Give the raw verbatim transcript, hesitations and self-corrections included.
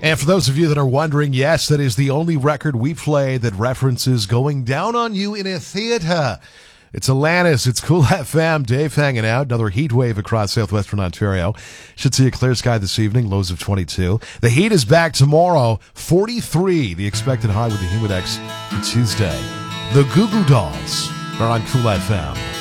And for those of you that are wondering, yes, that is the only record we play that references going down on you in a theater. It's Alanis. It's Cool F M. Dave hanging out. Another heat wave across southwestern Ontario. Should see a clear sky this evening. Lows of twenty-two. The heat is back tomorrow. forty-three. The expected high with the Humidex for Tuesday. The Goo Goo Dolls are on Cool F M.